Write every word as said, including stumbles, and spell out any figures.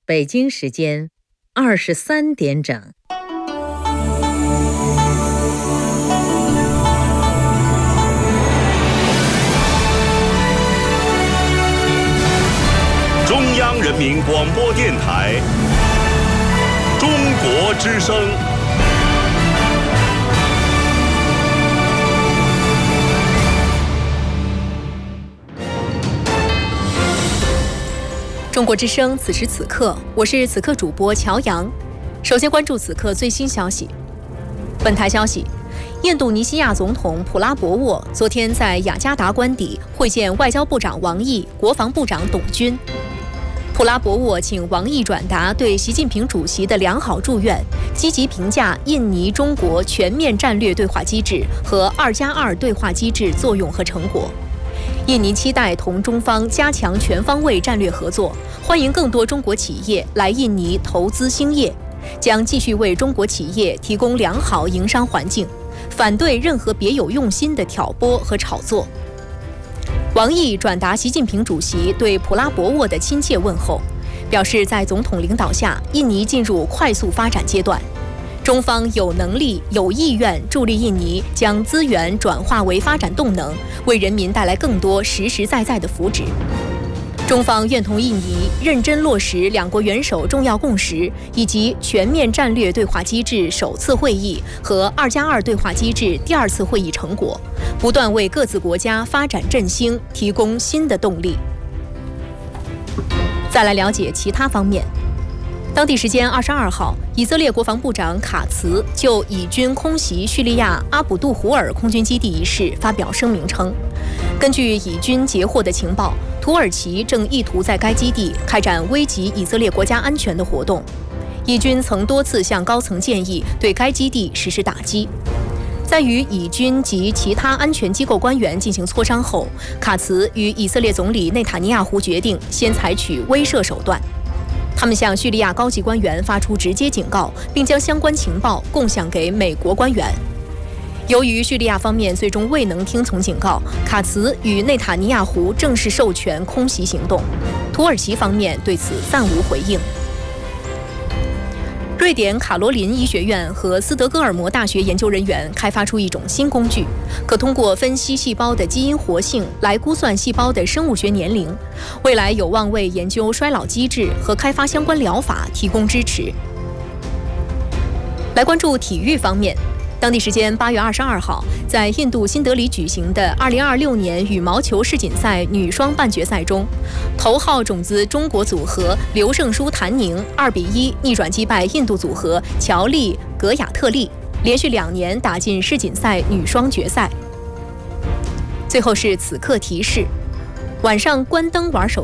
北京时间二十三点整。 中央人民广播电台中国之声。 中国之声，此时此刻，我是此刻主播乔阳。首先关注此刻最新消息。本台消息，印度尼西亚总统普拉博沃昨天在雅加达官邸会见外交部长王毅、国防部长董军。普拉博沃请王毅转达对习近平主席的良好祝愿，积极评价印尼中国全面战略对话机制和二加二对话机制作用和成果。印尼期待同中方加强全方位战略合作，欢迎更多中国企业来印尼投资兴业，将继续为中国企业提供良好营商环境，反对任何别有用心的挑拨和炒作。王毅转达习近平主席对普拉博沃的亲切问候，表示在总统领导下，印尼进入快速发展阶段，中方有能力、有意愿助力印尼将资源转化为发展动能，为人民带来更多实实在在的福祉。中方愿同印尼认真落实两国元首重要共识，以及全面战略对话机制首次会议和二加二对话机制第二次会议成果，不断为各自国家发展振兴提供新的动力。再来了解其他方面。当地时间二十二号，以色列国防部长卡茨就以军空袭叙利亚阿卜杜胡尔空军基地一事发表声明称，根据以军截获的情报，土耳其正意图在该基地开展危及以色列国家安全的活动。以军曾多次向高层建议对该基地实施打击。在与以军及其他安全机构官员进行磋商后，卡茨与以色列总理内塔尼亚胡决定先采取威慑手段。他们向叙利亚高级官员发出直接警告，并将相关情报共享给美国官员。由于叙利亚方面最终未能听从警告，卡茨与内塔尼亚胡正式授权空袭行动。土耳其方面对此暂无回应。瑞典卡罗琳医学院和斯德哥尔摩大学研究人员开发出一种新工具，可通过分析细胞的基因活性来估算细胞的生物学年龄，未来有望为研究衰老机制和开发相关疗法提供支持。来关注体育方面。当地时间八月二十二号，在印度新德里举行的二零二六年羽毛球世锦赛女双半决赛中，头号种子中国组合刘胜书、谭宁二比一逆转击败印度组合乔丽、格雅特利，连续两年打进世锦赛女双决赛。最后是此刻提示：晚上关灯玩手